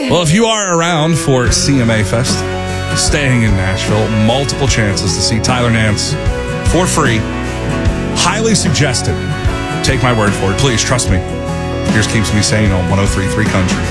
Well, if you are around for CMA Fest, staying in Nashville, multiple chances to see Tyler Nance for free. Highly suggested. Take my word for it. Please trust me. Here's keeps me sane on 103.3 Country.